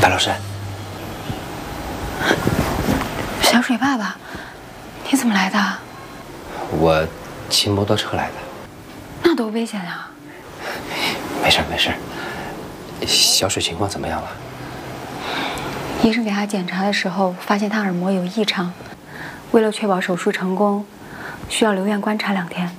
甘老师， 小水爸爸，你怎么来的？ 我骑摩托车来的。 那多危险啊！ 没事没事。小水情况怎么样了？ 医生给他检查的时候，发现他耳膜有异常，为了确保手术成功，需要留院观察2天。